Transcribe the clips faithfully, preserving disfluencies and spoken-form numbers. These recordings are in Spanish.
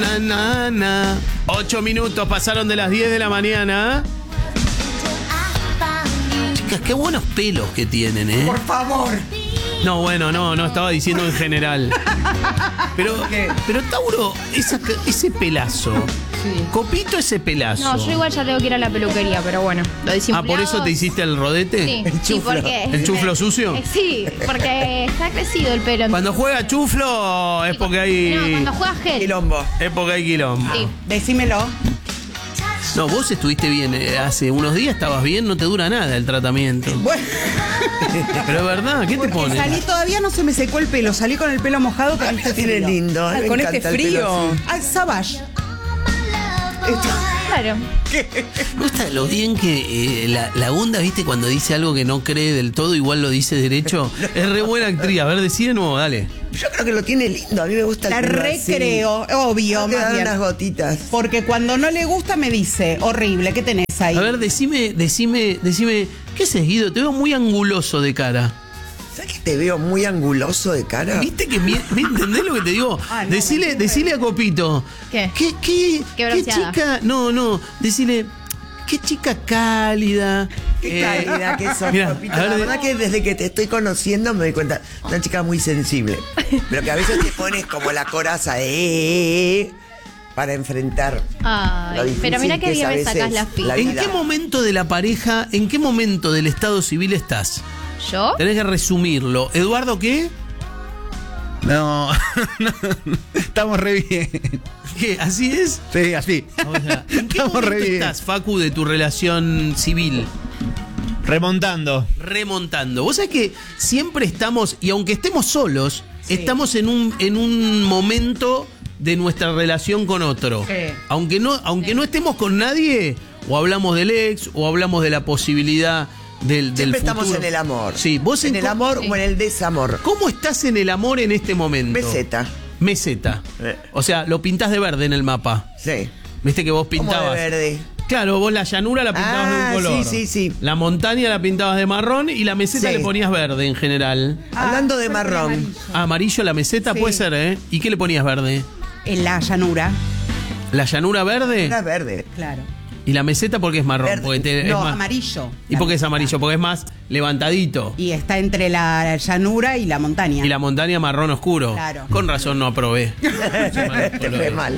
na, na, na. Ocho minutos pasaron de las diez de la mañana. Chicas, qué buenos pelos que tienen, ¿eh? Por favor. No, bueno, no, no estaba diciendo en general. Pero, pero Tauro, esa, ese pelazo. Sí. Copito, ese pelazo. No, yo igual ya tengo que ir a la peluquería, pero bueno, lo Ah, disimulado. ¿por eso te hiciste el rodete? Sí, El sí, chuflo. porque... ¿El chuflo sucio? Eh, Sí, porque está crecido el pelo. Cuando juega chuflo es porque hay... No, cuando juega gel. Quilombo. Es porque hay quilombo. Sí. Decímelo. No, vos estuviste bien. eh, Hace unos días estabas bien, no te dura nada el tratamiento. Bueno, Pero es verdad, ¿qué te porque pones? salí todavía no se me secó el pelo. Salí con el pelo mojado con este Tiene frío. lindo. Ay, me con encanta este el pelo frío. así. Ah, Savage. Esto- Claro. Me gusta lo bien que eh, la, la Gunda, viste, cuando dice algo que no cree del todo, igual lo dice derecho. Es re buena actriz. A ver, decí de nuevo, dale. Yo creo que lo tiene lindo. A mí me gusta el La pelo así. recreo, obvio, Te más dan bien. unas gotitas. Porque cuando no le gusta me dice, horrible, ¿qué tenés ahí? A ver, decime, decime, decime, ¿qué haces, Guido? Te veo muy anguloso de cara. ¿Sabes que te veo muy anguloso de cara? ¿Viste que mi- me entendés lo que te digo? Ah, no, decile, mentira. decile a Copito. ¿Qué? ¿Qué, qué, Qué qué bronceada. chica? No, no. Decile, qué chica cálida. Qué eh, cálida que sos, Mira, Copito. a ver, La de- verdad que desde que te estoy conociendo me doy cuenta, una chica muy sensible. Pero que a veces te pones como la coraza de eh, eh, para enfrentar. lo Ay, difícil pero mira que qué es bien a me veces sacás la la fila. ¿En vida. qué momento de la pareja, en qué momento del estado civil estás? ¿Yo? Tenés que resumirlo. ¿Eduardo qué? No, estamos re bien. ¿Qué? ¿Así es? Sí, así. O sea, ¿en qué Estamos momento re bien. estás, Facu, de tu relación civil? Remontando. Remontando. Vos sabés que siempre estamos, y aunque estemos solos, estamos en un, en un momento de nuestra relación con otro. Sí. Aunque no, aunque no estemos con nadie, o hablamos del ex, o hablamos de la posibilidad del, del Siempre estamos futuro. en el amor. Sí, vos en en el co- amor Sí. o en el desamor. ¿Cómo estás en el amor en este momento? Meseta. Meseta. Eh. O sea, lo pintás de verde en el mapa. Sí. Viste que vos Como pintabas. de verde. Claro, vos la llanura la pintabas de Ah, un color. sí, sí, sí. La montaña la pintabas de marrón y la meseta Sí. le ponías verde en general. Hablando de pero con marrón. amarillo. Ah, amarillo la meseta Sí. puede ser, ¿eh? ¿Y qué le ponías verde? En la llanura, ¿La llanura verde? Era verde. claro. ¿Y la meseta porque es marrón? Verde. Porque te- es No, más- amarillo. ¿Y por qué es amarillo? Porque es más levantadito. Y está entre la llanura y la montaña. Y la montaña marrón oscuro. Claro. Con razón no aprobé. Te fue mal.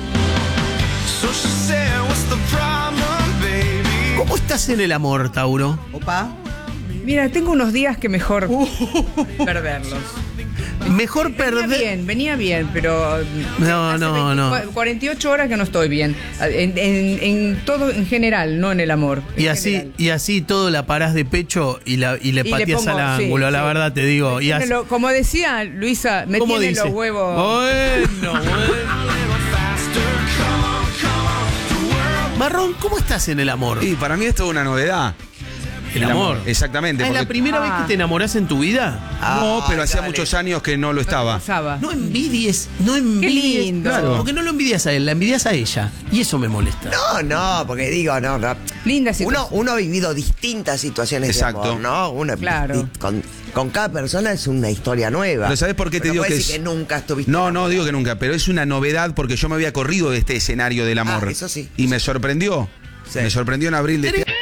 ¿Cómo estás en el amor, Tauro? Opa. Mira, tengo unos días que mejor perderlos. Mejor Venía perder. bien, venía bien, pero No, hace no, no. veinticuatro, cuarenta y ocho horas que no estoy bien. En, en- en todo en general, no en el amor. en Y así, general. y así todo la parás de pecho y, la, y le Y le pateas pongo, al sí, ángulo, la sí. verdad te digo. Me Y tiene así- lo- como decía Luisa, me ¿Cómo tiene dice? los huevos. Bueno, bueno. Marrón, ¿cómo estás en el amor? Y para mí esto es una novedad. El amor. Exactamente. ¿Es la porque- primera vez Ah. que te enamorás en tu vida? No, pero Ah, hacía dale. muchos años que no lo estaba. Pasaba. No envidies, no envidies. lindo. Claro. Porque no lo envidias a él, la envidias a ella. Y eso me molesta. No, no, porque digo, no, no. Linda Uno, situación. uno ha vivido distintas situaciones Exacto. de amor, ¿no? Uno Claro. di- con, con cada persona es una historia nueva. Pero ¿sabés por qué te No digo puedes que decir es- que nunca estuviste No, no enamorado. digo que nunca, pero es una novedad porque yo me había corrido de este escenario del amor. Ah, eso sí. Y me sorprendió. Sí. Me sorprendió en abril de este